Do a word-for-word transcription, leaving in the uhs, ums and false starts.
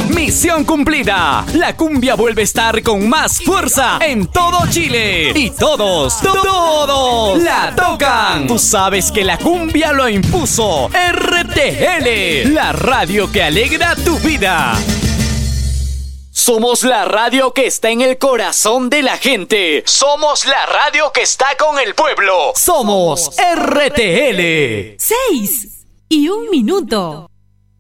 Misión cumplida. La cumbia vuelve a estar con más fuerza en todo Chile. Y todos, todos la tocan. Tú sabes que la cumbia lo impuso R T L, la radio que alegra tu vida. Somos la radio que está en el corazón de la gente. Somos la radio que está con el pueblo. Somos R T L. Seis y un minuto.